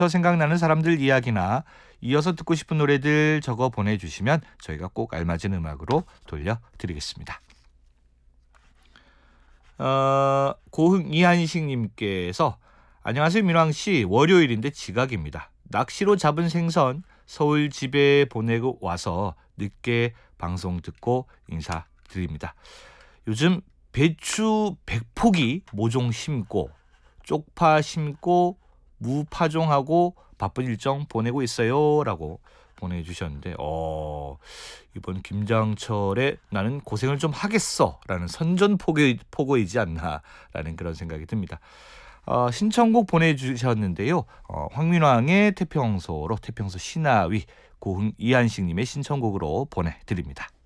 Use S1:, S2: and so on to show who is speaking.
S1: 생각나는 사람들 이야기나 이어서 듣고 싶은 노래들 적어 보내주시면 저희가 꼭 알맞은 음악으로 돌려드리겠습니다. 고흥 이한식님께서 안녕하세요 민왕씨, 월요일인데 지각입니다. 낚시로 잡은 생선 서울 집에 보내고 와서 늦게 방송 듣고 인사드립니다. 요즘 배추 100포기 모종 심고 쪽파 심고 무 파종하고 바쁜 일정 보내고 있어요 라고 보내주셨는데 이번 김장철에 나는 고생을 좀 하겠어 라는 선전포고이지 않나 라는 그런 생각이 듭니다. 신청곡 보내주셨는데요. 황민왕의 태평소로 태평소 신하위 고흥 이한식님의 신청곡으로 보내드립니다.